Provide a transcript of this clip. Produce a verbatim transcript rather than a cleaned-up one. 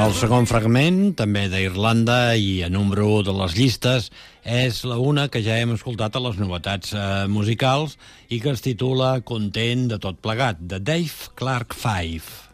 El segon fragment, també d'Irlanda i a número u de les llistes, és la una que ja hem escoltat a les novetats eh, musicals i que es titula Content de tot plegat, de Dave Clark Five.